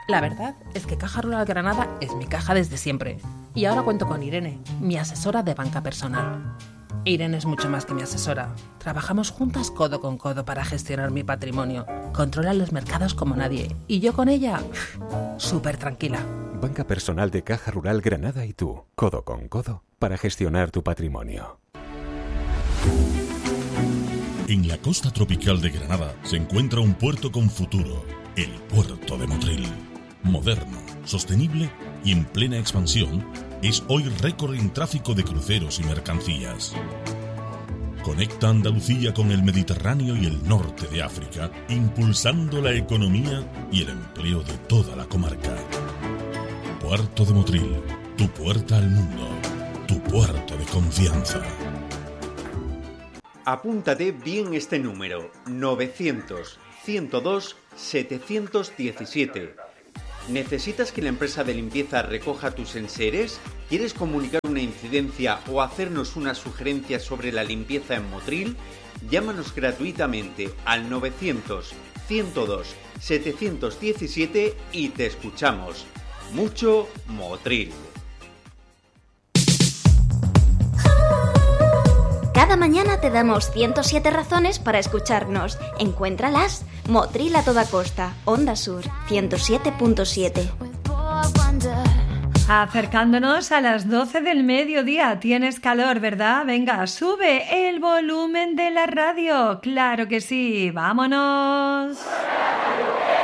La verdad es que Caja Rural Granada es mi caja desde siempre. Y ahora cuento con Irene, mi asesora de banca personal. Irene es mucho más que mi asesora. Trabajamos juntas codo con codo para gestionar mi patrimonio. Controla los mercados como nadie. Y yo con ella, súper tranquila. Banca personal de Caja Rural Granada y tú, codo con codo, para gestionar tu patrimonio. En la costa tropical de Granada se encuentra un puerto con futuro, el puerto de Motril. Moderno, sostenible y en plena expansión, es hoy récord en tráfico de cruceros y mercancías. Conecta Andalucía con el Mediterráneo y el norte de África, impulsando la economía y el empleo de toda la comarca. Puerto de Motril, tu puerta al mundo, tu puerto de confianza. Apúntate bien este número, 900-102-717. ¿Necesitas que la empresa de limpieza recoja tus enseres? ¿Quieres comunicar una incidencia o hacernos una sugerencia sobre la limpieza en Motril? Llámanos gratuitamente al 900-102-717 y te escuchamos. Mucho Motril. Cada mañana te damos 107 razones para escucharnos. Encuéntralas. Motril a toda costa. Onda Sur 107.7. Acercándonos a las 12 del mediodía. Tienes calor, ¿verdad? Venga, sube el volumen de la radio. Claro que sí. ¡Vámonos!